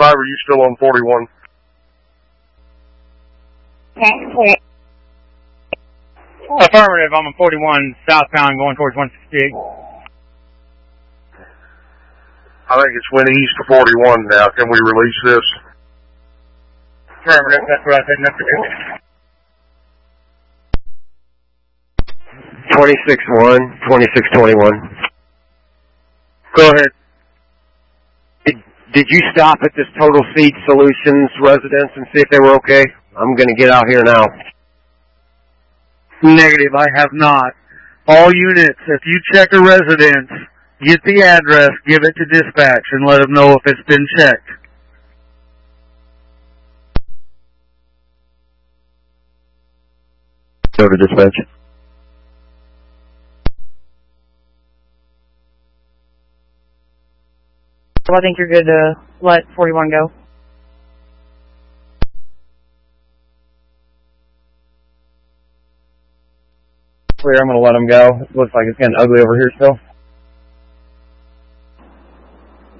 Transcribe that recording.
are you still on 41? Affirmative, I'm on 41, southbound, going towards 168. I think it's went east to 41 now. Can we release this? Affirmative, that's what I said, that's good. 26-1, 26-21. Go ahead. Did you stop at this Total Seed Solutions residence and see if they were okay? I'm going to get out here now. Negative, I have not. All units, if you check a residence, get the address, give it to dispatch, and let them know if it's been checked. Go to dispatch. Well, I think you're good to let 41 go. Clear, I'm going to let them go. It looks like it's getting ugly over here still.